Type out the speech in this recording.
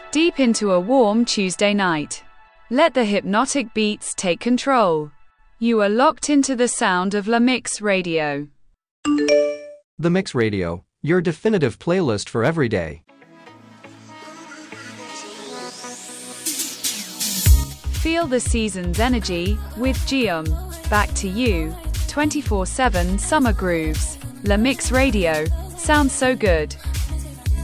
Deep into a warm Tuesday night. Let the hypnotic beats take control. You are locked into the sound of La Mix Radio. The Mix Radio, your definitive playlist for every day. Feel the season's energy with Guillaume. Back to you, 24/7 summer grooves. La Mix Radio, sounds so good.